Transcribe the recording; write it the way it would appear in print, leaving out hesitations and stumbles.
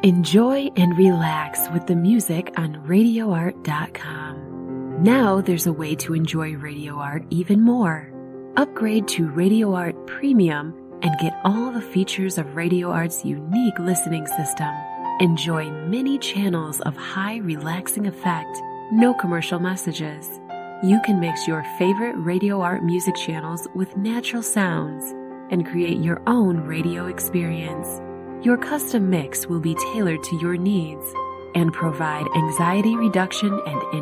Enjoy and relax with the music on RadioArt.com. Now there's a way to enjoy Radio Art even more. Upgrade to Radio Art Premium and get all the features of Radio Art's unique listening system. Enjoy many channels of high relaxing effect, no commercial messages. You can mix your favorite Radio Art music channels with natural sounds and create your own radio experience. Your custom mix will be tailored to your needs and provide anxiety reduction and